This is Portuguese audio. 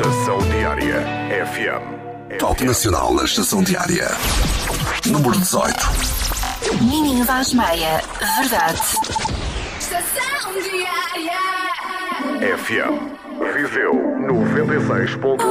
Estação Diária FM. Top Nacional na Estação Diária. Número 18. Ninho Vaz Meia, verdade. Estação Diária. FM. Viseu 96.1.